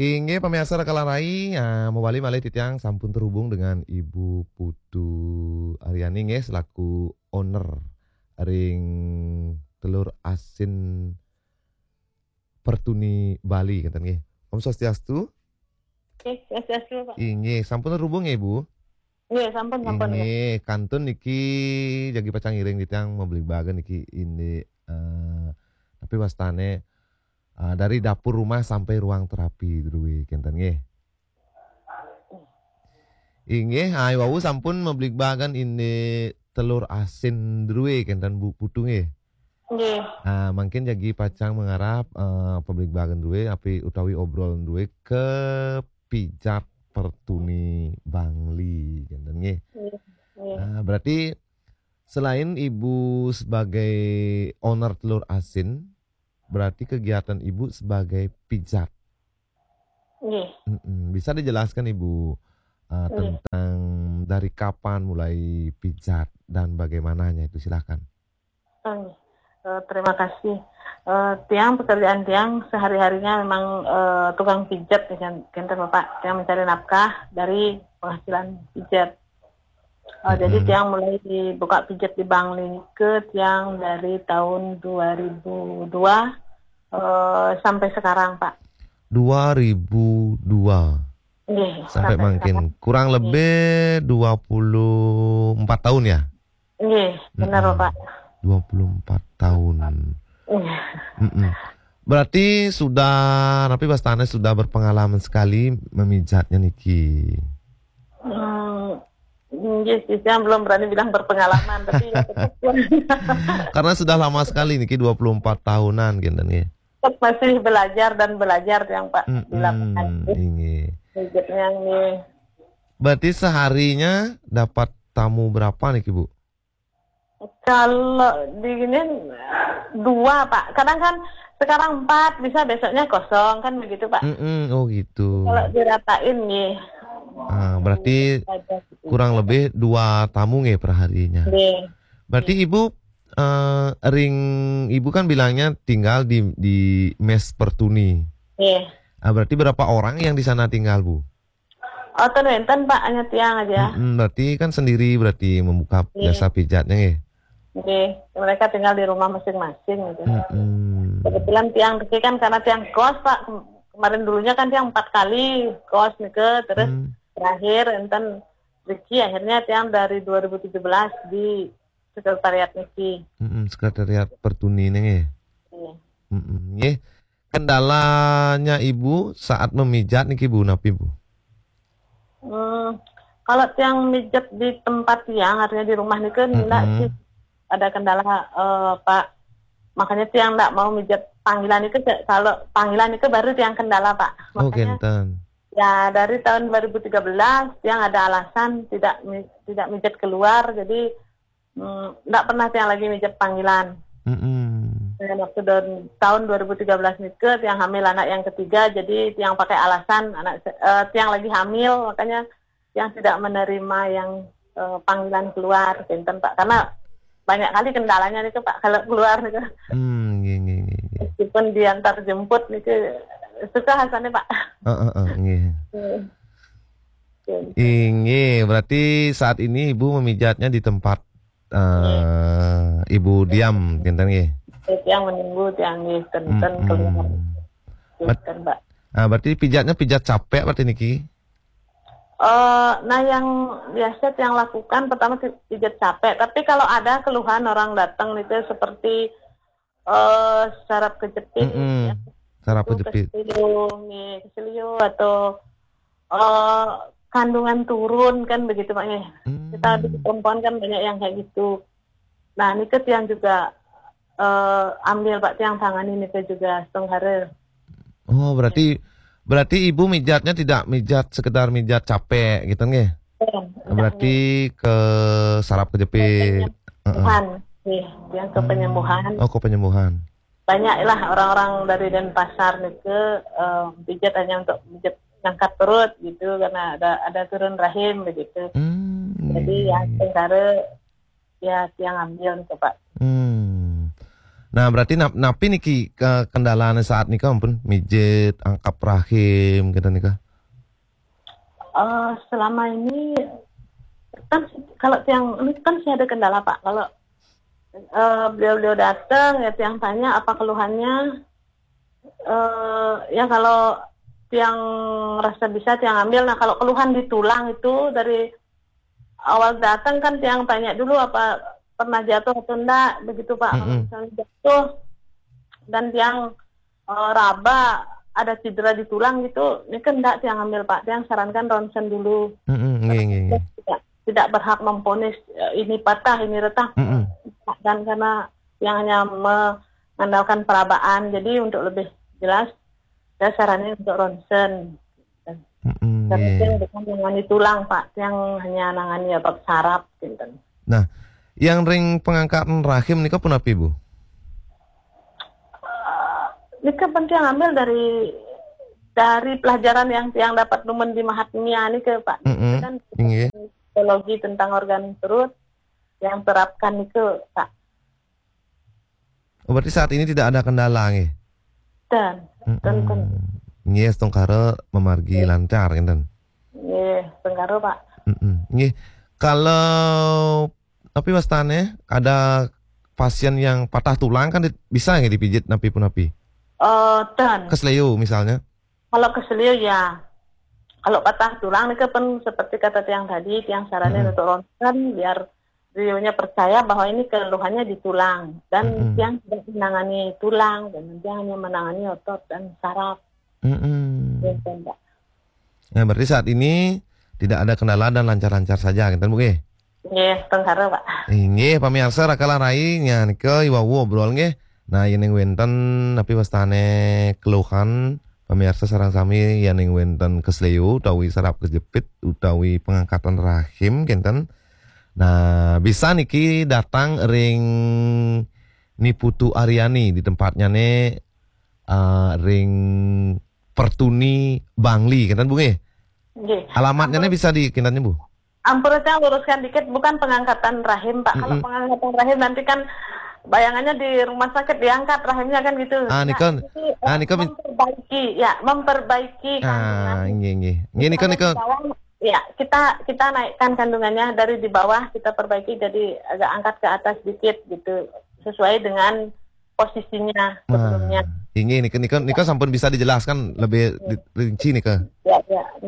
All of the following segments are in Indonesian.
Inge pemirsa Kalarai, mau balik malih titiang sampun terhubung dengan Ibu Putu Aryani nge selaku owner ring telur asin Pertuni Bali ngeten nggih. Om Swastiastu. Swastiastu, Pak. Inge sampun terhubung ya, Ibu. Nggih, sampun nggih. Inge kantun niki jagi pacang iring titiang mau beli bagan niki ini tapi wastane dari dapur rumah sampai ruang terapi dulu kenten nggih. Inggih, wau sampun membeli bagan ini telur asin dulu kenten Bu Putu nggih. Nggih. Mungkin jagi pacang mengharap pembeli bagan dulu api utawi obrol dulu ke pijat Pertuni Bangli kenten nggih. Berarti selain Ibu sebagai owner telur asin, berarti kegiatan Ibu sebagai pijat. Bisa dijelaskan Ibu tentang dari kapan mulai pijat dan bagaimananya itu, silakan. Terima kasih. Tiang pekerjaan tiang sehari-harinya memang tukang pijat kan Bapak. Tiang mencari nafkah dari penghasilan pijat. Jadi tiang mulai dibuka pijat di Bangli ke tiang dari tahun 2002 sampai sekarang, Pak. 2002. Sampai makin kurang lebih 24 tahun ya? Iya, benar Pak. 24 tahun. Berarti sudah, tapi Bastane sudah berpengalaman sekali memijatnya niki. Saya belum berani bilang berpengalaman, tapi ya tetap. Karena sudah lama sekali niki 24 tahunan gitu nih. Masih belajar dan belajar yang Pak di lapangan. Ini. Nih. Berarti seharinya dapat tamu berapa nih Bu? Kalau diginin 2 Pak. Kadang kan sekarang 4, bisa besoknya kosong kan begitu Pak. Oh gitu. Kalau diratain nih. Berarti kurang lebih 2 tamu nih per harinya. Berarti Ibu Ibu kan bilangnya tinggal di mes Pertuni. Berarti berapa orang yang di sana tinggal Bu? Enten Pak, hanya tiang aja. Berarti kan sendiri berarti membuka jasa pijatnya ya? Mereka tinggal di rumah masing-masing gitu. Kebetulan tiang kecil kan karena tiang kos Pak. Kemarin dulunya kan tiang 4 kali kos nih terus terakhir enten Riki akhirnya tiang dari 2017 di sekretariat Niki. Sekretariat Pertuni nih ya? Iya. Kendalanya Ibu saat memijat nih Bu, napi Bu? Kalau tiang mijat di tempat tiang, artinya di rumah nih kan enggak sih ada kendala Pak. Makanya tiang enggak mau mijat panggilan itu, kalau panggilan itu baru tiang kendala Pak. Makanya ya dari tahun 2013 tiang ada alasan tidak mijat keluar, jadi enggak pernah tiang lagi mijat panggilan. Waktu tahun 2013 nikah, tiang hamil anak yang ketiga, jadi tiang pakai alasan tiang lagi hamil, makanya tiang tidak menerima yang panggilan keluar, Pak, karena banyak kali kendalanya nih Pak kalau keluar nih. Meskipun diantar jemput nih suka hasannya Pak. Berarti saat ini Ibu memijatnya di tempat Ibu diam, kinten nggih. Yang menunggu tiang kenten keluar. Mbak. Berarti pijatnya pijat capek berarti niki? Nah yang biasa tiang lakukan pertama pijat capek. Tapi kalau ada keluhan orang datang itu seperti saraf kejepit, saraf kejepit, keselio atau kandungan turun kan begitu Pak ya. Kita di perempuan kan banyak yang kayak gitu. Nah ini tiang juga ambil Pak tiang tangani ini juga setengah. Berarti Ibu mijatnya tidak mijat sekedar mijat capek gitu nggih? Berarti ke saraf kejepit. Yang ke penyembuhan. Ke penyembuhan. Banyaklah orang-orang dari Denpasar nih pijat hanya untuk pijat ngangkat perut gitu karena ada turun rahim begitu. Jadi ya sementara ya tiang ambil nih Pak. Nah, berarti napi niki kendalanya saat nikah ampun mijet, angkap rahim gitu nikah. Selama ini kan kalau tiang ini kan sih ada kendala Pak. Kalau beliau datang ya tiang tanya apa keluhannya. Ya kalau tiang rasa bisa tiang ambil. Nah kalau keluhan di tulang itu dari awal datang kan tiang tanya dulu apa pernah jatuh atau enggak begitu Pak. Kalau misalnya jatuh dan tiang raba ada cedera di tulang gitu, ini kan enggak tiang ambil Pak. Tiang sarankan ronsen dulu. Tidak berhak memvonis ini patah, ini retak. Dan karena yang hanya mengandalkan perabaan, jadi untuk lebih jelas, saya sarannya untuk ronsen. Karena bukan menangani tulang Pak, yang hanya menangani otot saraf. Gitu. Nah, yang ring pengangkatan rahim ini pun apa Ibu? Ini kan penting ambil dari pelajaran yang dapat lumen di Mahatmya ini ke Pak. Kan psikologi tentang organ perut yang terapkan itu Pak. Oh, berarti saat ini tidak ada kendala nih? Dan Nggih, tongkara memargi lancar kan? Nggih, tongkara Pak. Nggih. Kalau tapi wastane ada pasien yang patah tulang kan bisa nggak dipijit napi pun napi? Dan kesleo misalnya. Kalau kesleo ya. Kalau patah tulang ini kan seperti kata tiang tadi, tiang sarannya untuk ronsen biar beliaunya percaya bahwa ini keluhannya di tulang dan tiang tidak menangani tulang dan dia hanya menangani otot dan saraf. Nah, berarti saat ini tidak ada kendala dan lancar-lancar saja, kan Bu? Nggih, tengkara Pak. Nggih, pamirsa rakala rai nya nika iwawu obrol nggih. Nah, yen wenten tapi wastane keluhan pamirsa sareng sami yen wenten kesleo utawi saraf kejepit utawi pengangkatan rahim kinten. Nah, bisa niki datang ring Niputu Aryani di tempatnya nih ring Pertuni Bangli kinten Bu nggih. Nggih. Alamatnya nih bisa di kintennya Bu. Ampurnya luruskan dikit, bukan pengangkatan rahim Pak. Kalau pengangkatan rahim nanti kan bayangannya di rumah sakit diangkat rahimnya kan gitu. Memperbaiki kandungan. Nggih nika. Ya, kita naikkan kandungannya dari di bawah, kita perbaiki jadi agak angkat ke atas dikit gitu. Sesuai dengan posisinya sebelumnya. Ini nika sampun bisa dijelaskan lebih rinci nika. Ya.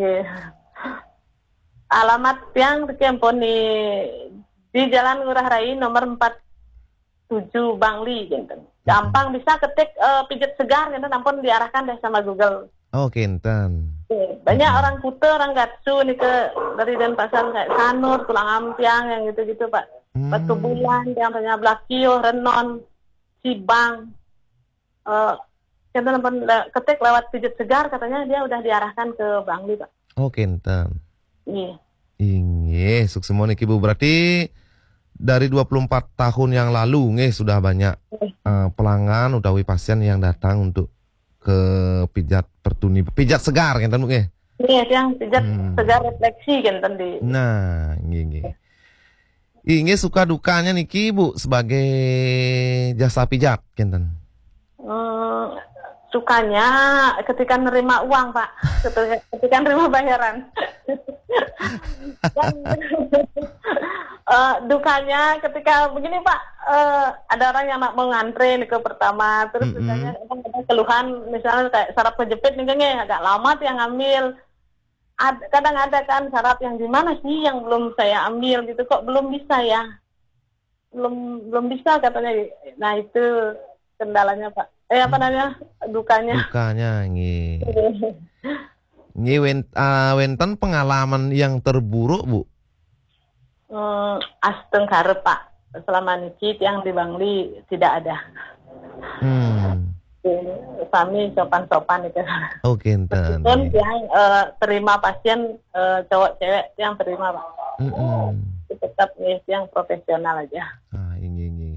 Alamat yang Kempon di Jalan Ngurah Rai nomor 47 Bangli gitu. Gampang bisa ketik pijat segar gitu, nampun diarahkan deh sama Google. Oh, kinten. Banyak orang Kuta, orang Gatsu nih dari Denpasar kayak Sanur, Tulang Ampiang yang gitu-gitu Pak. Batu Bulan, yang banyak Blakio, Renon, Cibang. Kita nampun ketik lewat pijat segar katanya dia udah diarahkan ke Bangli Pak. Oh, kinten. Iya. Sukses niki Bu. Berarti dari 24 tahun yang lalu sudah banyak pelanggan utawi pasien yang datang untuk ke pijat Pertuni, pijat segar kan Bu nggih? Iya, yang pijat segar refleksi kan tadi. Nah, nggih. Ini suka dukanya niki Bu sebagai jasa pijat kinten. Sukanya ketika nerima uang Pak, ketika nerima bayaran. Dan dukanya ketika begini Pak, ada orang yang mau ngantre nih ke pertama, terus misalnya ada keluhan misalnya kayak saraf kejepit nih agak lama tuh yang ngambil. Kadang ada kan saraf yang di mana sih yang belum saya ambil gitu, kok belum bisa ya, belum bisa katanya. Nah itu kendalanya Pak. Dukanya nggih. Nggih wenten pengalaman yang terburuk Bu. Astengkare Pak. Selama niki yang di Bangli tidak ada. Kami sopan-sopan itu. Oh, kinten. Yang terima pasien cowok cewek yang terima Pak. Tetap yang profesional aja. Ini.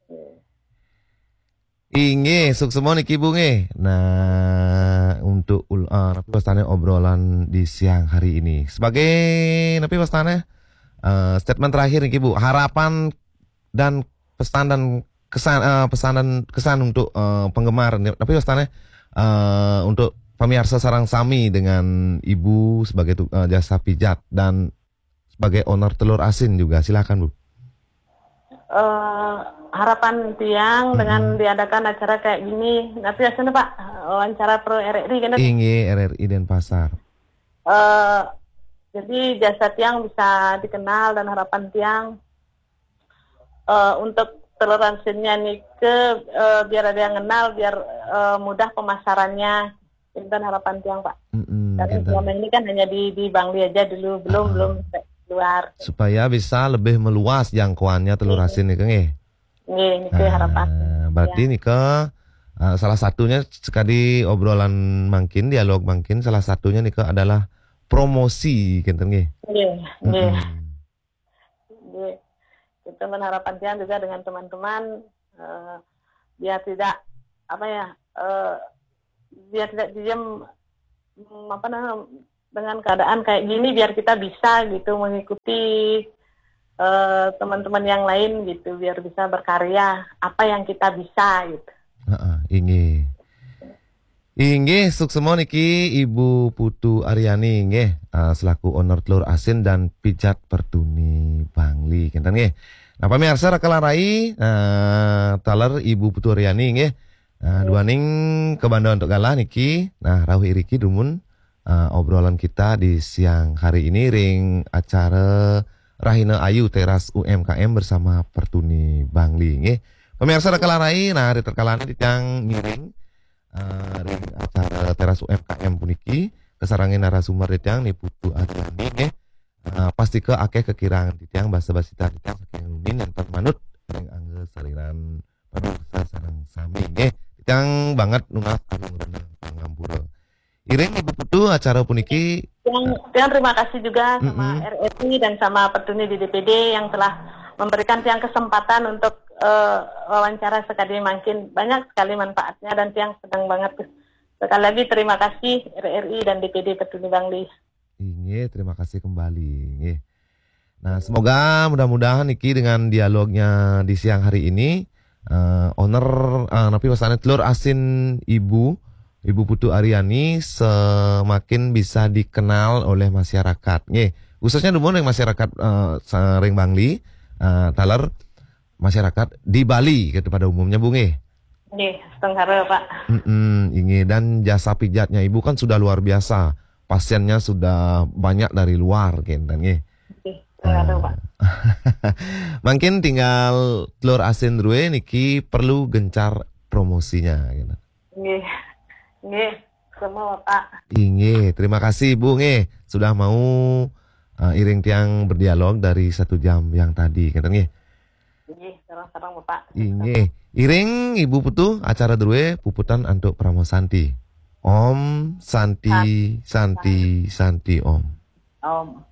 Inge, sukses niki Bu nggih. Nah, untuk napi wastane obrolan di siang hari ini. Sebagai napi wastane statement terakhir niki Bu, harapan dan pesan dan kesan untuk penggemar, tapi pastinya untuk pamirsa sarang sami dengan ibu sebagai jasa pijat dan sebagai owner telur asin juga, silakan Bu. Harapan tiang dengan diadakan acara kayak gini, nanti biasanya Pak wawancara pro RRI kan? Ingi RRI Denpasar. Jadi jasa tiang bisa dikenal dan harapan tiang untuk telur asinnya nih biar ada yang kenal, biar mudah pemasarannya. Itu kan harapan tiang Pak. Karena selama ini kan hanya di Bangli aja dulu, belum luar. Supaya bisa lebih meluas jangkauannya telur asin nih Kang. Ini harapan. Berarti nih salah satunya sekali obrolan mangkin, dialog mangkin, salah satunya nih adalah promosi gitu nggih. Nggih. Kita harapan tiang juga dengan teman-teman biar tidak biar tidak diam dengan keadaan kayak gini, biar kita bisa gitu mengikuti teman-teman yang lain gitu, biar bisa berkarya apa yang kita bisa gitu. Inggih suksemo niki Ibu Putu Aryani nggih selaku owner telur asin dan pijat Pertuni Bangli kinten nggih. Nah pamirsa rakalarai taler Ibu Putu Aryani nggih. Duaning kebanda untuk galah niki. Nah rawuh iriki dumun obrolan kita di siang hari ini ring acara Rahina Ayu Teras UMKM bersama Pertuni Bangli nggih. Pemirsa rakalarai nah hari terkalane ditang miring ring acara Teras UMKM puniki kesarangin narasumber ditang nih Putu Aryani nggih. Pasti ke akeh kekirangan ditang basa-basi ditang saking nunin dan manut ring angge saliran pamirsa sareng sami nggih. Ditang banget nungah anu renang pangampura. Iring Ibu Putu acara puniki Tiang terima kasih juga sama RRI dan sama Pertuni di DPD yang telah memberikan tiang kesempatan untuk wawancara sekali mungkin banyak sekali manfaatnya dan tiang sedang banget. Sekali lagi terima kasih RRI dan DPD Pertuni Bangli. Iya, terima kasih kembali. Iya. Nah, semoga mudah-mudahan Niki dengan dialognya di siang hari ini owner napi wasane telur asin Ibu Putu Aryani semakin bisa dikenal oleh masyarakat. Nggih, khususnya dumun yang masyarakat Ring Bangli, taler masyarakat di Bali gitu pada umumnya Bu nggih. Nggih, setengah Pak. Ini dan jasa pijatnya Ibu kan sudah luar biasa. Pasiennya sudah banyak dari luar gitu nggih. Pak. Mungkin tinggal telur asin druwe niki perlu gencar promosinya gitu. Nggih, semua Pak. Nggih, terima kasih Bu nggih sudah mau iring tiang berdialog dari 1 jam yang tadi gitu nggih. Nggih, sareng-sareng Bapak. Nggih, iring Ibu Putu acara druwe puputan untuk Pramo Santi. Om Santi Santi Santi Om. Om.